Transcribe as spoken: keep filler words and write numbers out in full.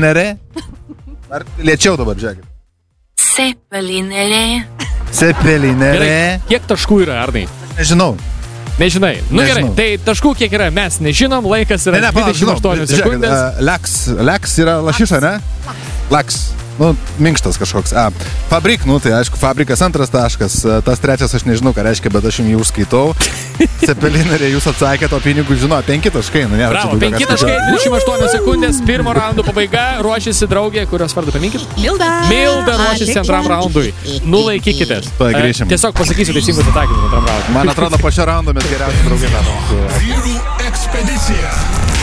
Cepelinere. Ar lėčiau dabar, žiūrėkit. Cepelinere. Cepelinere. Gerai, kiek taškų yra, Arnai? Nežinau. Nežinai. Nu gerai, Nežinau. tai taškų kiek yra, mes nežinom, laikas yra Ne, ne, palauk, dvidešimt aštuonios sekundės. uh, Leks, Leks yra lašiša, ne? Leks. Nu, minkštas kažkoks. A, fabrik, nu, tai aišku, fabrikas antras taškas. Tas trečias aš nežinau, ką reiškia, bet aš jums jų užskaitau. Cepelinarė, jūs atsakėte, o pinigų žino, penki taškai. Nu, nėra, Bravo, penki taškai, dvidešimt aštuonios sekundės, pirmo raundo pabaiga, ruošiasi draugė, kurios vardu paminkit? Milda. Milda ruošiasi antram raundui. Nulaikykitės. Tuoj grįšim. E, Tiesiog pasakysiu teisingus atsakymus antram raundui. Man atrodo, po šio raundo mes geriausiai draugai. Vyrų ekspedicija.